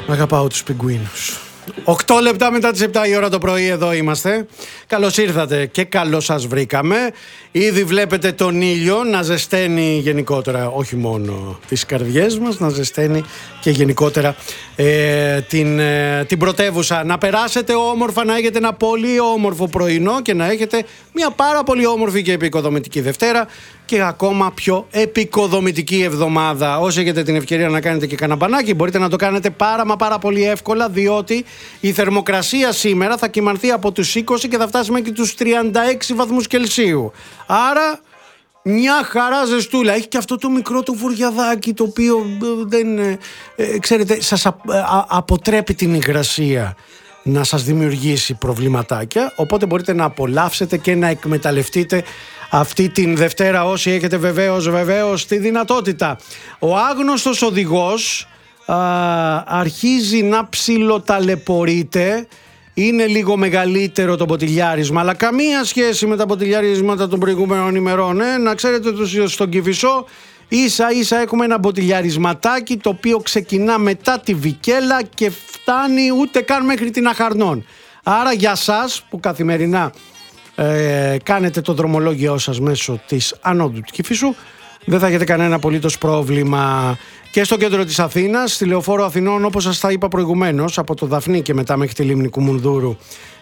Αγαπάω τους πιγκουίνους. 8 λεπτά μετά τις 7 η ώρα το πρωί εδώ είμαστε. Καλώς ήρθατε και καλώς σας βρήκαμε. Ήδη βλέπετε τον ήλιο να ζεσταίνει γενικότερα, όχι μόνο τις καρδιές μας, να ζεσταίνει και γενικότερα την πρωτεύουσα. Να περάσετε όμορφα, να έχετε ένα πολύ όμορφο πρωινό και να έχετε μια πάρα πολύ όμορφη και επικοδομητική Δευτέρα και ακόμα πιο επικοδομητική εβδομάδα. Όσοι έχετε την ευκαιρία να κάνετε και κανένα μπανάκι, μπορείτε να το κάνετε πάρα πολύ εύκολα, διότι η θερμοκρασία σήμερα θα κυμανθεί από τους 20 και θα φτάσει μέχρι τους 36 βαθμούς Κελσίου. Άρα μια χαρά ζεστούλα. Έχει και αυτό το μικρό του βουριαδάκι, το οποίο δεν ξέρετε, σας αποτρέπει την υγρασία να σας δημιουργήσει προβληματάκια. Οπότε μπορείτε να απολαύσετε και να εκμεταλλευτείτε αυτή την Δευτέρα, όσοι έχετε βεβαίως τη δυνατότητα. Ο άγνωστος οδηγός αρχίζει να ψιλοταλαιπωρείται. Είναι λίγο μεγαλύτερο το ποτηλιάρισμα, αλλά καμία σχέση με τα ποτηλιάρισματα των προηγούμενων ημερών. Να ξέρετε ότι στον Κηφισό ίσα έχουμε ένα ποτηλιαρισματάκι, το οποίο ξεκινά μετά τη Βικέλα και φτάνει ούτε καν μέχρι την Αχαρνών. Άρα για σας που καθημερινά κάνετε το δρομολόγιο σας μέσω της ανόδου του Κηφισού, δεν θα έχετε κανένα απολύτως πρόβλημα. Και στο κέντρο της Αθήνας, στη Λεωφόρο Αθηνών, όπως σας τα είπα προηγουμένως, από το Δαφνί και μετά μέχρι τη λίμνη Κουμουνδούρου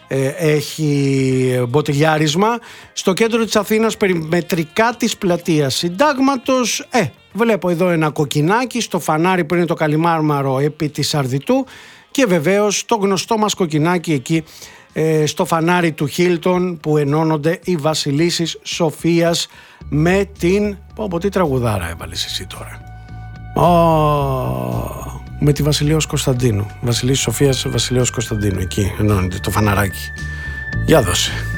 έχει μποτιλιάρισμα. Στο κέντρο της Αθήνας, περιμετρικά της πλατείας Συντάγματος, βλέπω εδώ ένα κοκκινάκι στο φανάρι που είναι το Καλιμάρμαρο επί της Αρδιτού και βεβαίως το γνωστό μας κοκκινάκι εκεί στο φανάρι του Χίλτον, που ενώνονται οι Βασιλίσσεις Σοφίας με την... Πω, τι τραγουδάρα έβαλες εσύ τώρα. Με τη Βασιλείος Κωνσταντίνου. Βασιλίσσης Σοφίας, Βασιλείος Κωνσταντίνου. Εκεί ενώνεται το φαναράκι. Για δώσε.